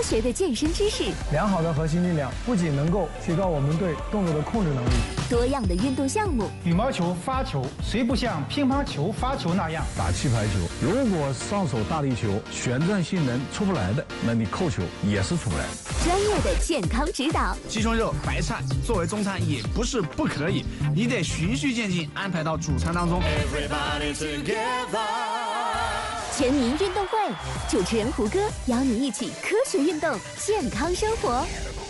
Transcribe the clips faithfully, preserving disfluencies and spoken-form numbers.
学的健身知识， 良好的核心力量不仅能够提高我们对动作的控制能力， 多样的运动项目。 羽毛球、发球，谁不像乒乓球、发球那样打气排球？如果上手大力球，旋转性能出不来的，那你扣球也是出不来的。 专业的健康指导， 鸡胸肉、白菜作为中餐也不是不可以，你得循序渐进安排到主餐当中。 全民运动会，主持人胡歌邀你一起科学运动，健康生活。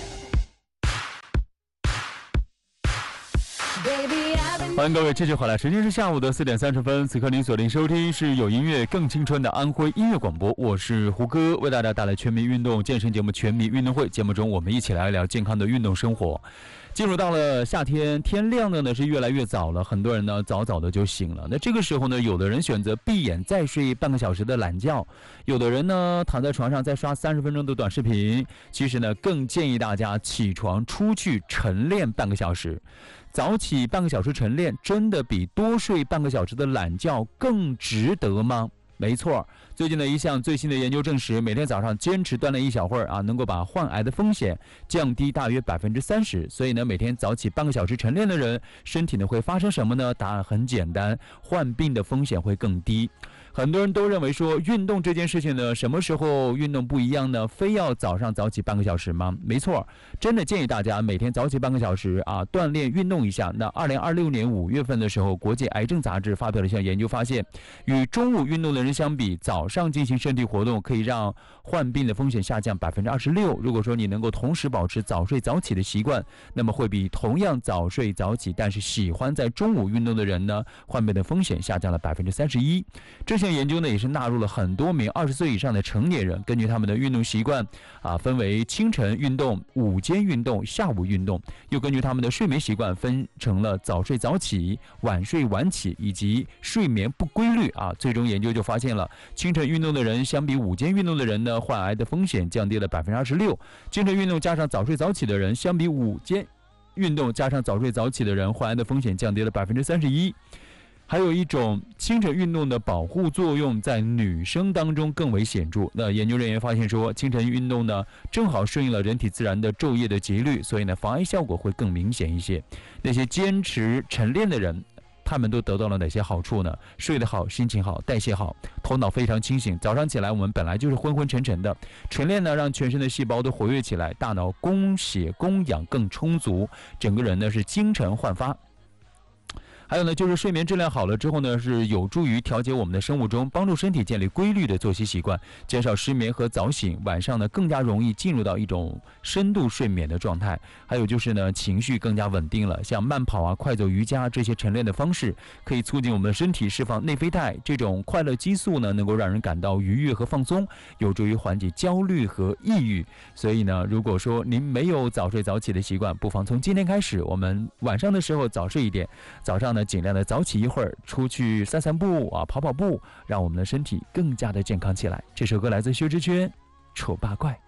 欢迎各位继续回来，时间是下午的四点三十分，此刻您锁定收听是有音乐更青春的安徽音乐广播，我是胡歌，为大家带来全民运动健身节目《全民运动会》。节目中我们一起来聊健康的运动生活。进入到了夏天，天亮的呢是越来越早了，很多人呢早早的就醒了。那这个时候呢，有的人选择闭眼再睡半个小时的懒觉，有的人呢躺在床上再刷三十分钟的短视频。其实呢，更建议大家起床出去晨练半个小时。早起半个小时晨练，真的比多睡半个小时的懒觉更值得吗？没错，最近的一项最新的研究证实，每天早上坚持锻炼一小会儿啊，能够把患癌的风险降低大约百分之三十。所以呢，每天早起半个小时晨练的人，身体呢会发生什么呢？答案很简单，患病的风险会更低。很多人都认为说，运动这件事情呢，什么时候运动不一样呢？非要早上早起半个小时吗？没错，真的建议大家每天早起半个小时啊，锻炼运动一下。那二零二六年五月份的时候，国际癌症杂志发表了一项研究，发现与中午运动的人相比，早上进行身体活动可以让患病的风险下降百分之二十六。如果说你能够同时保持早睡早起的习惯，那么会比同样早睡早起但是喜欢在中午运动的人呢，患病的风险下降了百分之三十一。这项研究呢也是纳入了很多名二十岁以上的成年人，根据他们的运动习惯啊，分为清晨运动、午间运动、下午运动，又根据他们的睡眠习惯分成了早睡早起、晚睡晚起以及睡眠不规律啊。最终研究就发现了，清晨运动的人相比午间运动的人呢，患癌的风险降低了百分之二十六。清晨运动加上早睡早起的人，相比午间运动加上早睡早起的人，患癌的风险降低了百分之三十一。还有一种清晨运动的保护作用在女生当中更为显著。那研究人员发现说，清晨运动呢正好顺应了人体自然的昼夜的节律，所以呢防癌效果会更明显一些。那些坚持晨练的人，他们都得到了哪些好处呢？睡得好，心情好，代谢好，头脑非常清醒。早上起来我们本来就是昏昏沉沉的，晨练呢让全身的细胞都活跃起来，大脑供血供氧更充足，整个人呢是精神焕发。还有呢，就是睡眠质量好了之后呢，是有助于调节我们的生物钟，帮助身体建立规律的作息习惯，减少失眠和早醒，晚上呢更加容易进入到一种深度睡眠的状态。还有就是呢，情绪更加稳定了，像慢跑啊、快走、瑜伽这些晨练的方式，可以促进我们的身体释放内啡肽，这种快乐激素呢，能够让人感到愉悦和放松，有助于缓解焦虑和抑郁。所以呢，如果说您没有早睡早起的习惯，不妨从今天开始，我们晚上的时候早睡一点，早上呢尽量的早起一会儿，出去散散步啊，跑跑步，让我们的身体更加的健康起来。这首歌来自薛之谦，《丑八怪》。